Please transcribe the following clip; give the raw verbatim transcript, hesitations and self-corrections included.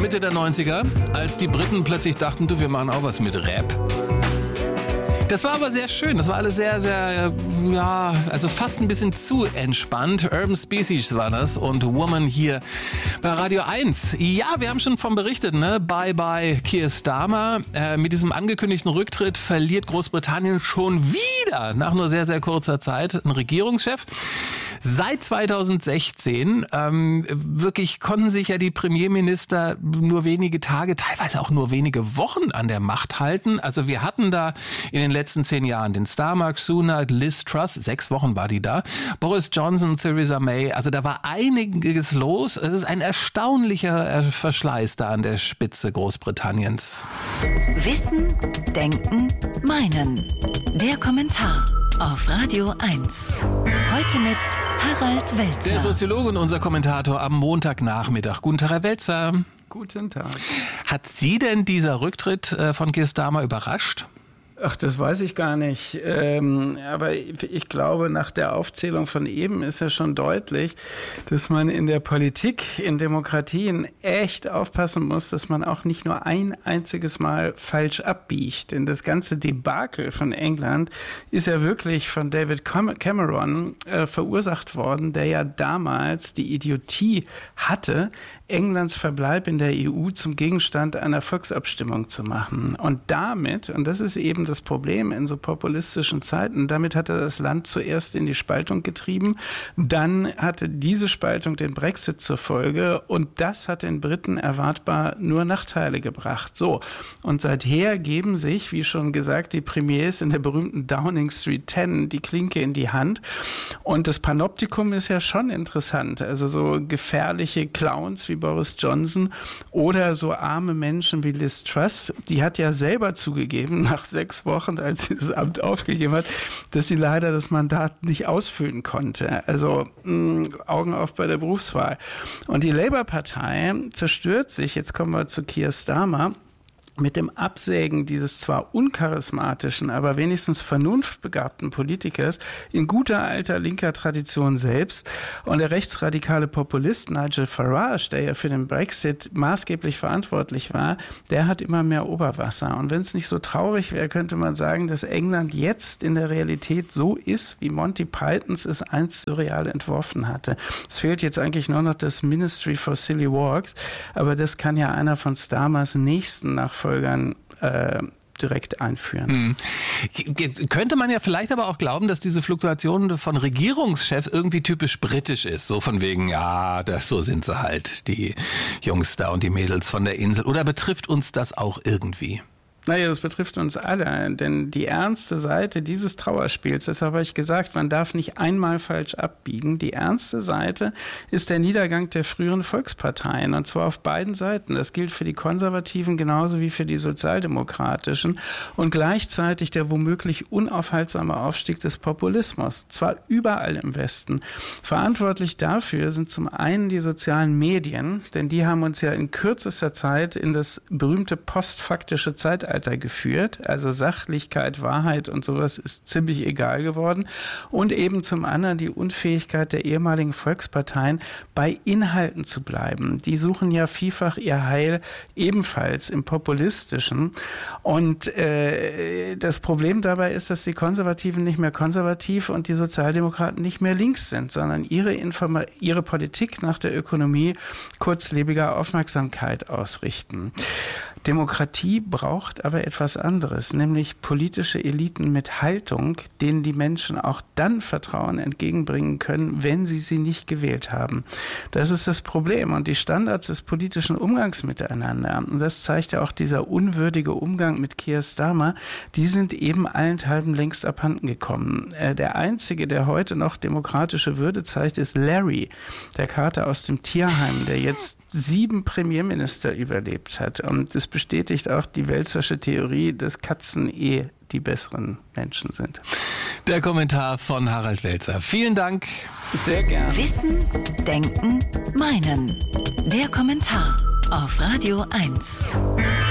Mitte der neunziger, als die Briten plötzlich dachten, du, wir machen auch was mit Rap. Das war aber sehr schön. Das war alles sehr, sehr, ja, also fast ein bisschen zu entspannt. Urban Species war das und Woman hier bei Radio eins. Ja, wir haben schon von berichtet, ne? Bye bye Keir Starmer. Äh, mit diesem angekündigten Rücktritt verliert Großbritannien schon wieder nach nur sehr, sehr kurzer Zeit einen Regierungschef. Seit zweitausendsechzehn ähm, wirklich konnten sich ja die Premierminister nur wenige Tage, teilweise auch nur wenige Wochen an der Macht halten. Also wir hatten da in den letzten zehn Jahren den Starmer, Sunak, Liz Truss, sechs Wochen war die da, Boris Johnson, Theresa May. Also da war einiges los. Es ist ein erstaunlicher Verschleiß da an der Spitze Großbritanniens. Wissen, Denken, Meinen. Der Kommentar auf Radio eins. Heute mit Harald Welzer. Der Soziologe und unser Kommentator am Montagnachmittag. Guten Tag, Herr Welzer. Guten Tag. Hat Sie denn dieser Rücktritt von Keir Starmer überrascht? Ach, das weiß ich gar nicht. Ähm, aber ich glaube, nach der Aufzählung von eben ist ja schon deutlich, dass man in der Politik, in Demokratien echt aufpassen muss, dass man auch nicht nur ein einziges Mal falsch abbiegt. Denn das ganze Debakel von England ist ja wirklich von David Cameron äh, verursacht worden, der ja damals die Idiotie hatte, Englands Verbleib in der E U zum Gegenstand einer Volksabstimmung zu machen. Und damit, und das ist eben das Problem in so populistischen Zeiten, damit hat er das Land zuerst in die Spaltung getrieben, dann hatte diese Spaltung den Brexit zur Folge und das hat den Briten erwartbar nur Nachteile gebracht. So, und seither geben sich, wie schon gesagt, die Premiers in der berühmten Downing Street zehn die Klinke in die Hand. Und das Panoptikum ist ja schon interessant, also so gefährliche Clowns wie Boris Johnson oder so arme Menschen wie Liz Truss, die hat ja selber zugegeben, nach sechs Wochen, als sie das Amt aufgegeben hat, dass sie leider das Mandat nicht ausfüllen konnte. Also mh, Augen auf bei der Berufswahl. Und die Labour-Partei zerstört sich, jetzt kommen wir zu Keir Starmer, mit dem Absägen dieses zwar uncharismatischen, aber wenigstens vernunftbegabten Politikers in guter alter linker Tradition selbst. Und der rechtsradikale Populist Nigel Farage, der ja für den Brexit maßgeblich verantwortlich war, der hat immer mehr Oberwasser. Und wenn es nicht so traurig wäre, könnte man sagen, dass England jetzt in der Realität so ist, wie Monty Pythons es einst surreal entworfen hatte. Es fehlt jetzt eigentlich nur noch das Ministry for Silly Walks, aber das kann ja einer von Starmers nächsten Nachfolgern Äh, direkt einführen. Hm. Jetzt könnte man ja vielleicht aber auch glauben, dass diese Fluktuation von Regierungschef irgendwie typisch britisch ist. So von wegen, ja, das, so sind sie halt, die Jungs da und die Mädels von der Insel. Oder betrifft uns das auch irgendwie? Naja, das betrifft uns alle, denn die ernste Seite dieses Trauerspiels, deshalb habe ich gesagt, man darf nicht einmal falsch abbiegen, die ernste Seite ist der Niedergang der früheren Volksparteien und zwar auf beiden Seiten. Das gilt für die Konservativen genauso wie für die Sozialdemokratischen und gleichzeitig der womöglich unaufhaltsame Aufstieg des Populismus, zwar überall im Westen. Verantwortlich dafür sind zum einen die sozialen Medien, denn die haben uns ja in kürzester Zeit in das berühmte postfaktische Zeitalter geführt, also Sachlichkeit, Wahrheit und sowas ist ziemlich egal geworden und eben zum anderen die Unfähigkeit der ehemaligen Volksparteien bei Inhalten zu bleiben. Die suchen ja vielfach ihr Heil ebenfalls im Populistischen und äh, das Problem dabei ist, dass die Konservativen nicht mehr konservativ und die Sozialdemokraten nicht mehr links sind, sondern ihre, Informa- ihre Politik nach der Ökonomie kurzlebiger Aufmerksamkeit ausrichten. Demokratie braucht aber etwas anderes, nämlich politische Eliten mit Haltung, denen die Menschen auch dann Vertrauen entgegenbringen können, wenn sie sie nicht gewählt haben. Das ist das Problem und die Standards des politischen Umgangs miteinander, und das zeigt ja auch dieser unwürdige Umgang mit Keir Starmer, die sind eben allenthalben längst abhanden gekommen. Der Einzige, der heute noch demokratische Würde zeigt, ist Larry, der Kater aus dem Tierheim, der jetzt sieben Premierminister überlebt hat. Und das bestätigt auch die Welzersche Theorie, dass Katzen eh die besseren Menschen sind. Der Kommentar von Harald Welzer. Vielen Dank. Sehr gerne. Wissen, Denken, Meinen. Der Kommentar auf Radio eins.